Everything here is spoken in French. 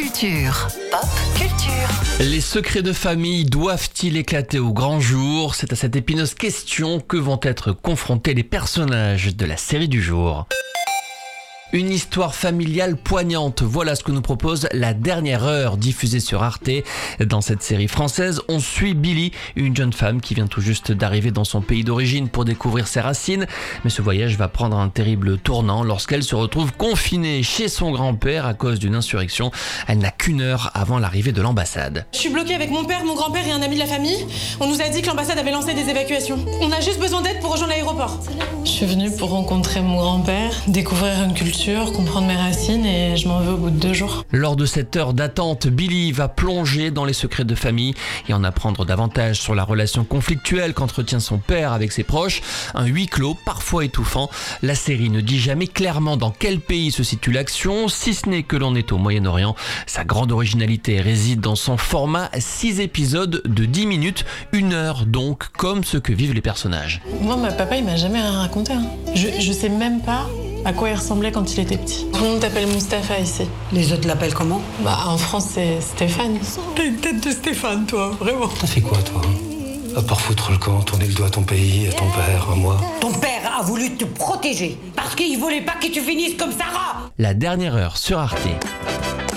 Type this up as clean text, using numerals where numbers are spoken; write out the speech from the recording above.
culture. Pop culture. Les secrets de famille doivent-ils éclater au grand jour ? C'est à cette épineuse question que vont être confrontés les personnages de la série du jour. Une histoire familiale poignante, voilà ce que nous propose La Dernière Heure, diffusée sur Arte. Dans cette série française, on suit Billy, une jeune femme qui vient tout juste d'arriver dans son pays d'origine pour découvrir ses racines. Mais ce voyage va prendre un terrible tournant lorsqu'elle se retrouve confinée chez son grand-père à cause d'une insurrection. Elle n'a qu'une heure avant l'arrivée de l'ambassade. Je suis bloquée avec mon père, mon grand-père et un ami de la famille. On nous a dit que l'ambassade avait lancé des évacuations. On a juste besoin d'aide pour rejoindre l'aéroport. Je suis venue pour rencontrer mon grand-père, découvrir une culture, comprendre mes racines et je m'en vais au bout de 2 jours. Lors de cette heure d'attente, Billy va plonger dans les secrets de famille et en apprendre davantage sur la relation conflictuelle qu'entretient son père avec ses proches. Un huis clos parfois étouffant. La série ne dit jamais clairement dans quel pays se situe l'action, si ce n'est que l'on est au Moyen-Orient. Sa grande originalité réside dans son format 6 épisodes de 10 minutes, 1 heure donc, comme ce que vivent les personnages. Moi, mon papa, il m'a jamais rien raconté. Je sais même pas à quoi il ressemblait quand il était petit. Tout le monde t'appelle Mustapha ici. Les autres l'appellent comment ? En France, c'est Stéphane. T'as une tête de Stéphane, toi, vraiment. T'as fait quoi, toi ? À part foutre le camp, tourner le doigt à ton pays, à ton père, à moi. Ton père a voulu te protéger, parce qu'il voulait pas que tu finisses comme Sarah. La Dernière Heure sur Arte.